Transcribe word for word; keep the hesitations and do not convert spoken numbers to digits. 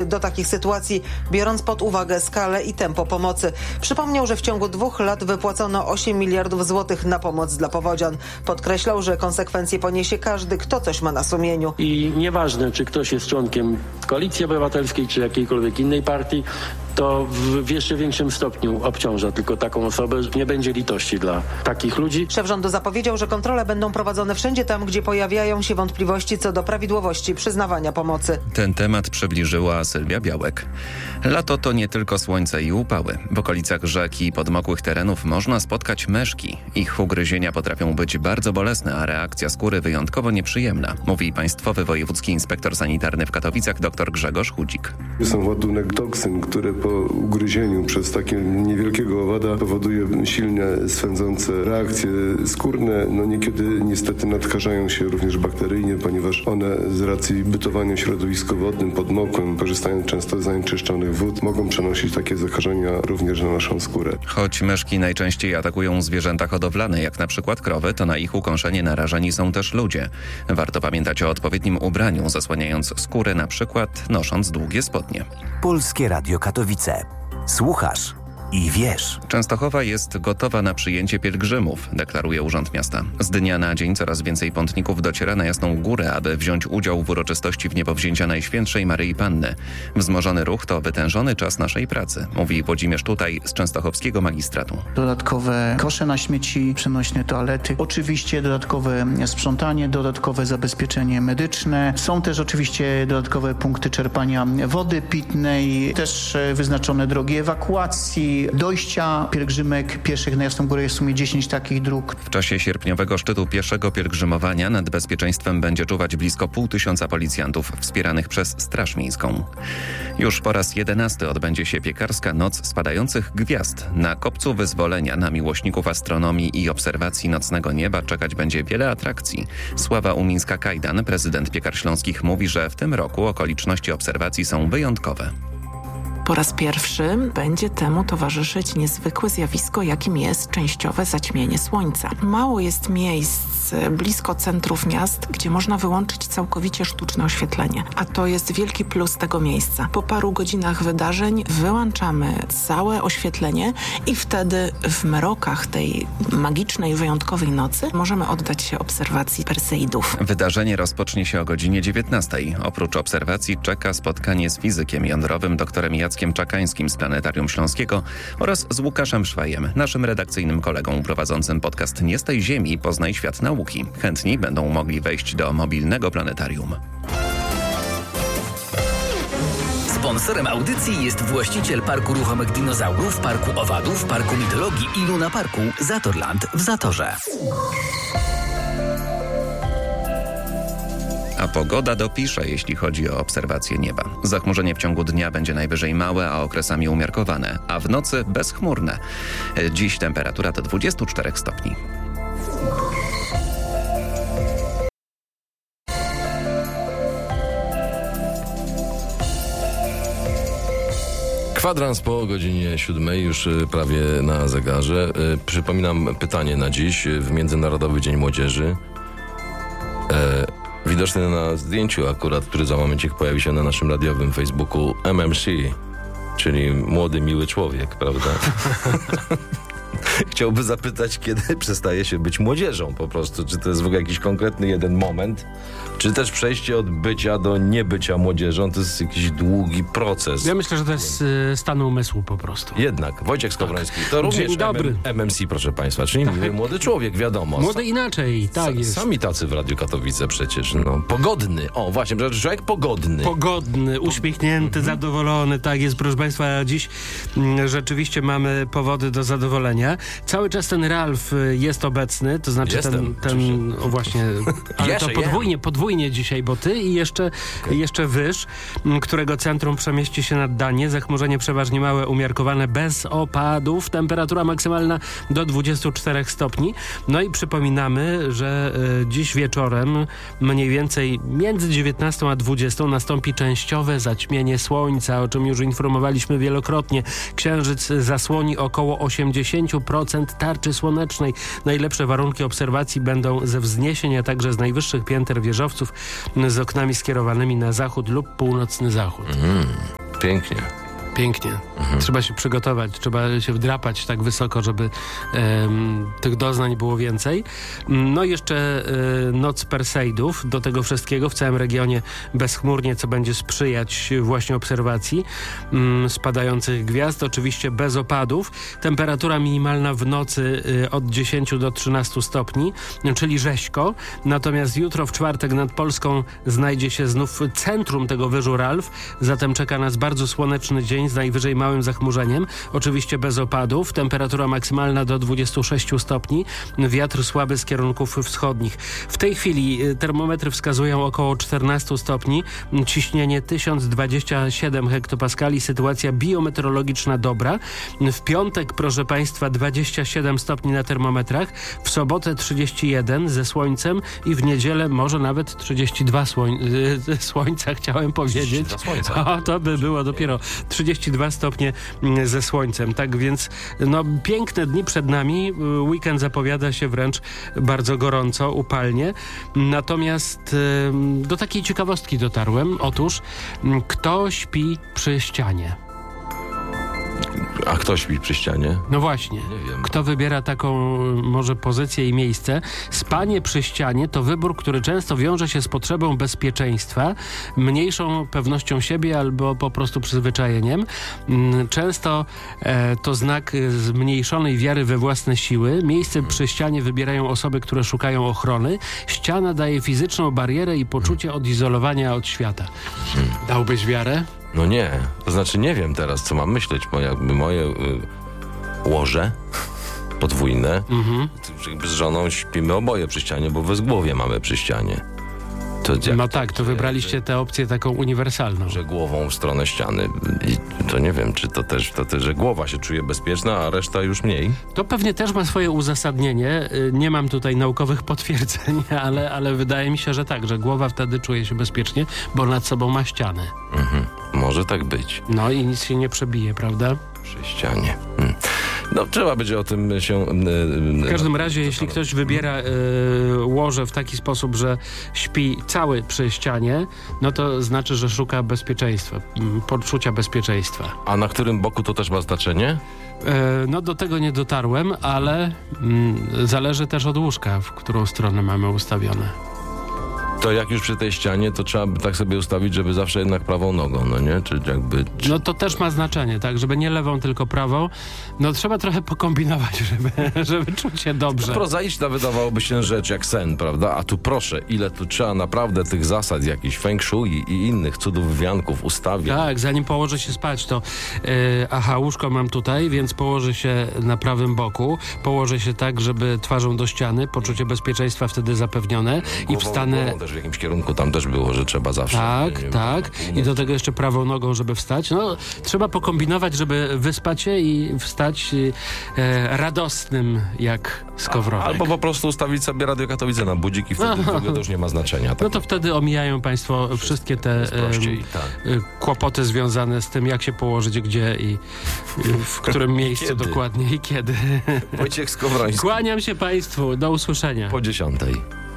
do takich sytuacji, biorąc pod uwagę skalę i tempo pomocy. Przypomniał, że w ciągu dwóch lat wypłacono osiem miliardów złotych na pomoc dla powodzian. Podkreślał, że konsekwencje poniesie każdy, kto coś ma na sumieniu. I nieważne, czy ktoś jest członkiem Koalicji Obywatelskiej, czy jakiejkolwiek innej partii, to w, w jeszcze większym stopniu obciąża tylko taką osobę, że nie będzie litości dla takich ludzi. Szef rządu zapowiedział, że kontrole będą prowadzone wszędzie tam, gdzie pojawiają się wątpliwości co do prawidłowości przyznawania pomocy. Ten temat przybliżyła Sylwia Białek. Lato to nie tylko słońce i upały. W okolicach rzek i podmokłych terenów można spotkać myszki. Ich ugryzienia potrafią być bardzo bolesne, a reakcja skóry wyjątkowo nieprzyjemna, mówi Państwowy Wojewódzki Inspektor Sanitarny w Katowicach dr Grzegorz Chudzik. Jest to ładunek toksyn, który po ugryzieniu przez takiego niewielkiego owada powoduje silne, swędzące reakcje skórne. No niekiedy niestety nadkażają się również bakteryjnie, ponieważ one z racji bytowania w środowisku wodnym, podmokłym, korzystając często z zanieczyszczonych wód, mogą przenosić takie zakażenia również na naszą skórę. Choć myszki najczęściej atakują zwierzęta hodowlane, jak na przykład krowy, to na ich ukąszenie narażeni są też ludzie. Warto pamiętać o odpowiednim ubraniu, zasłaniając skórę, na przykład nosząc długie spodnie. Polskie Radio Katowice. Słuchasz i wiesz. Częstochowa jest gotowa na przyjęcie pielgrzymów, deklaruje Urząd Miasta. Z dnia na dzień coraz więcej pątników dociera na Jasną Górę, aby wziąć udział w uroczystości wniebowzięcia Najświętszej Maryi Panny. Wzmożony ruch to wytężony czas naszej pracy, mówi Włodzimierz Tutaj z częstochowskiego magistratu. Dodatkowe kosze na śmieci, przenośne toalety, oczywiście dodatkowe sprzątanie, dodatkowe zabezpieczenie medyczne. Są też oczywiście dodatkowe punkty czerpania wody pitnej, też wyznaczone drogi ewakuacji, dojścia pielgrzymek pieszych na Jasną Górę jest w sumie dziesięć takich dróg. W czasie sierpniowego szczytu pieszego pielgrzymowania nad bezpieczeństwem będzie czuwać blisko pół tysiąca policjantów wspieranych przez Straż Miejską. Już po raz jedenasty odbędzie się piekarska Noc Spadających Gwiazd. Na Kopcu Wyzwolenia na miłośników astronomii i obserwacji nocnego nieba czekać będzie wiele atrakcji. Sława Umińska-Kajdan, prezydent Piekar Śląskich, mówi, że w tym roku okoliczności obserwacji są wyjątkowe. Po raz pierwszy będzie temu towarzyszyć niezwykłe zjawisko, jakim jest częściowe zaćmienie słońca. Mało jest miejsc blisko centrów miast, gdzie można wyłączyć całkowicie sztuczne oświetlenie. A to jest wielki plus tego miejsca. Po paru godzinach wydarzeń wyłączamy całe oświetlenie i wtedy w mrokach tej magicznej, wyjątkowej nocy możemy oddać się obserwacji Perseidów. Wydarzenie rozpocznie się o godzinie dziewiętnastej. Oprócz obserwacji czeka spotkanie z fizykiem jądrowym doktorem Jackiem Czakańskim z Planetarium Śląskiego oraz z Łukaszem Szwajem, naszym redakcyjnym kolegą prowadzącym podcast Nie z tej Ziemi, Poznaj Świat Nauki. Chętni będą mogli wejść do mobilnego planetarium. Sponsorem audycji jest właściciel Parku Ruchomych Dinozaurów, Parku Owadów, Parku Mitologii i Luna Parku Zatorland w Zatorze. A pogoda dopisze, jeśli chodzi o obserwację nieba. Zachmurzenie w ciągu dnia będzie najwyżej małe, a okresami umiarkowane, a w nocy bezchmurne. Dziś temperatura to dwadzieścia cztery stopni. Kwadrans po godzinie siódmej, już prawie na zegarze. Przypominam pytanie na dziś w Międzynarodowy Dzień Młodzieży. E, widoczny na zdjęciu akurat, który za momencik pojawi się na naszym radiowym Facebooku, M M C, czyli młody, miły człowiek, prawda? Chciałby zapytać, kiedy przestaje się być młodzieżą po prostu. Czy to jest w ogóle jakiś konkretny jeden moment, czy też przejście od bycia do niebycia młodzieżą to jest jakiś długi proces. Ja myślę, że to jest y, stan umysłu po prostu. Jednak. Wojciech Skowroński. To również Dzień dobry. M M C, proszę państwa, czyli tak. Młody człowiek, wiadomo. Młody inaczej, tak jest. Sami tacy w Radiu Katowice przecież. No. Pogodny. O, właśnie, człowiek pogodny. Pogodny, uśmiechnięty, mhm. zadowolony, tak jest, proszę państwa. Dziś m, rzeczywiście mamy powody do zadowolenia. Cały czas ten Ralf jest obecny, to znaczy Jestem, ten, ten o właśnie, ale to podwójnie, podwójnie dzisiaj, bo ty i jeszcze, okay. jeszcze Wyż, którego centrum przemieści się nad Danię. Zachmurzenie przeważnie małe, umiarkowane, bez opadów. Temperatura maksymalna do dwudziestu czterech stopni. No i przypominamy, że y, dziś wieczorem mniej więcej między dziewiętnastą a dwudziestą nastąpi częściowe zaćmienie słońca, o czym już informowaliśmy wielokrotnie. Księżyc zasłoni około osiemdziesiąt procent tarczy słonecznej. Najlepsze warunki obserwacji będą ze wzniesień, a także z najwyższych pięter wieżowców z oknami skierowanymi na zachód lub północny zachód. Mm. Pięknie. Pięknie. Mhm. Trzeba się przygotować, trzeba się wdrapać tak wysoko, żeby em, tych doznań było więcej. No i jeszcze e, noc Perseidów. Do tego wszystkiego w całym regionie bezchmurnie, co będzie sprzyjać właśnie obserwacji m, spadających gwiazd. Oczywiście bez opadów. Temperatura minimalna w nocy e, od dziesięciu do trzynastu stopni, czyli rzeźko. Natomiast jutro w czwartek nad Polską znajdzie się znów centrum tego wyżu Ralf. Zatem czeka nas bardzo słoneczny dzień z najwyżej małym zachmurzeniem, oczywiście bez opadów, temperatura maksymalna do dwudziestu sześciu stopni, wiatr słaby z kierunków wschodnich. W tej chwili termometry wskazują około czternastu stopni, ciśnienie tysiąc dwadzieścia siedem hektopaskali, sytuacja biometeorologiczna dobra. W piątek, proszę Państwa, dwadzieścia siedem stopni na termometrach, w sobotę trzydzieści jeden ze słońcem i w niedzielę może nawet trzydzieści dwa słoń... słońca, chciałem powiedzieć. O, to by było dopiero trzydzieści dwa stopnie ze słońcem. Tak więc no, piękne dni przed nami. Weekend zapowiada się wręcz bardzo gorąco, upalnie. Natomiast y, do takiej ciekawostki dotarłem. Otóż kto śpi przy ścianie? A kto śpi przy ścianie? No właśnie. Nie wiem. Kto wybiera taką może pozycję i miejsce? Spanie przy ścianie to wybór, który często wiąże się z potrzebą bezpieczeństwa, mniejszą pewnością siebie albo po prostu przyzwyczajeniem. Często e, to znak zmniejszonej wiary we własne siły. Miejsce przy ścianie wybierają osoby, które szukają ochrony. Ściana daje fizyczną barierę i poczucie odizolowania od świata. Dałbyś wiarę? No nie. To znaczy nie wiem teraz, co mam myśleć, bo jakby moje y, łoże podwójne, Mhm. jakby z żoną śpimy oboje przy ścianie, bo bezgłowie mamy przy ścianie. To jak No tak, to wybraliście tę opcję taką uniwersalną. że głową w stronę ściany. I to nie wiem, czy to też, to też, że głowa się czuje bezpieczna, a reszta już mniej. To pewnie też ma swoje uzasadnienie. Y, Nie mam tutaj naukowych potwierdzeń, ale, ale wydaje mi się, że tak, że głowa wtedy czuje się bezpiecznie, bo nad sobą ma ścianę. Mhm. Może tak być. No i nic się nie przebije, prawda? Przy ścianie. Hmm. No trzeba będzie o tym się... Yy, W każdym razie, jeśli ktoś wybiera y, łoże w taki sposób, że śpi cały przy ścianie, no to znaczy, że szuka bezpieczeństwa, m, poczucia bezpieczeństwa. A na którym boku to też ma znaczenie? Y, no do tego nie dotarłem, ale mm, zależy też od łóżka, w którą stronę mamy ustawione. To jak już przy tej ścianie, to trzeba by tak sobie ustawić, żeby zawsze jednak prawą nogą, no nie? Czy jakby... Czy... No to też ma znaczenie, tak, żeby nie lewą, tylko prawą. No trzeba trochę pokombinować, żeby, żeby czuć się dobrze. To prozaiczna wydawałoby się rzecz jak sen, prawda? A tu proszę, ile tu trzeba naprawdę tych zasad jakichś feng shui i innych cudów wianków ustawiać. Tak, zanim położę się spać, to yy, aha, łóżko mam tutaj, więc położę się na prawym boku. Położę się tak, żeby twarzą do ściany, poczucie bezpieczeństwa wtedy zapewnione i Głową, wstanę... głową też w jakimś kierunku tam też było, że trzeba zawsze... Tak, nie wiem, tak. I do tego jeszcze prawą nogą, żeby wstać. No, trzeba pokombinować, żeby wyspać się i wstać e, radosnym jak skowronek. Albo po prostu ustawić sobie Radio Katowice na budzik i wtedy w ogóle to już nie ma znaczenia. Tak? No to wtedy omijają Państwo wszystkie te jest prościej, em, tak. y, kłopoty związane z tym, jak się położyć, gdzie i y, w którym miejscu kiedy. dokładnie i kiedy. Wojciech Skowroński Kłaniam się Państwu. Do usłyszenia. po dziesiątej.